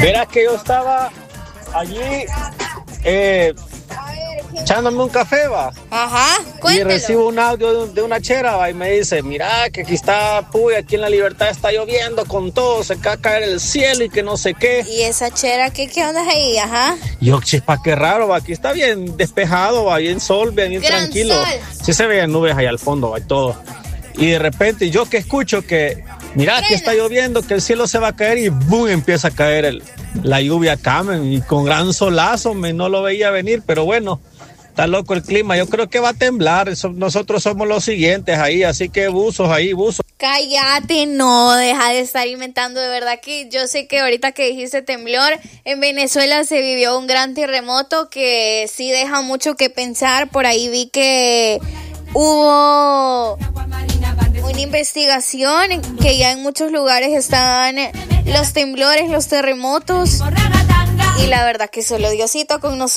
Verás que yo estaba allí echándome un café, va. Ajá, cuéntelo. Y recibo un audio de una chera, va, y me dice, mira, que aquí está, puy, aquí en La Libertad está lloviendo con todo, se va a caer el cielo y que no sé qué. ¿Y esa chera qué onda ahí? Ajá. Yo, chispa, qué raro, va, aquí está bien despejado, va, bien sol, bien tranquilo. Sol. Sí se veían nubes ahí al fondo, va, y todo. Y de repente yo que escucho que, mira, que está lloviendo, que el cielo se va a caer y ¡boom! Empieza a caer la lluvia acá, man, y con gran solazo, no lo veía venir, pero bueno, está loco el clima. Yo creo que va a temblar. Nosotros somos los siguientes ahí, así que buzos. Cállate, no, deja de estar inventando. De verdad que yo sé que ahorita que dijiste temblor, en Venezuela se vivió un gran terremoto que sí deja mucho que pensar. Por ahí vi que hubo una investigación que ya en muchos lugares están los temblores, los terremotos, y la verdad que solo Diosito con nosotros.